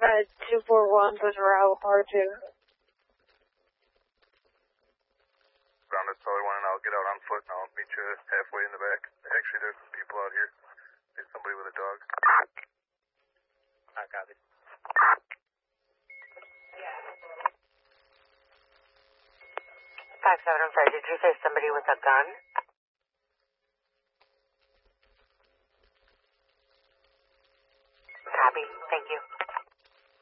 241 was route R2. Ground that's solid 1, and I'll get out on foot and I'll meet you halfway in the back. Actually, there's some people out here. There's somebody with a dog. I got it. 5-7, I'm sorry, did you say somebody with a gun? Copy, thank you.